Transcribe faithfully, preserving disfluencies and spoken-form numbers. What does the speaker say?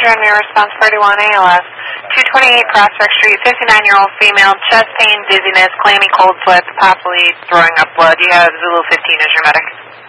on your response thirty-one A L S. two twenty-eight Prospect Street, fifty-nine-year-old female, chest pain, dizziness, clammy cold sweats, possibly throwing up blood. You have Zulu fifteen as your medic.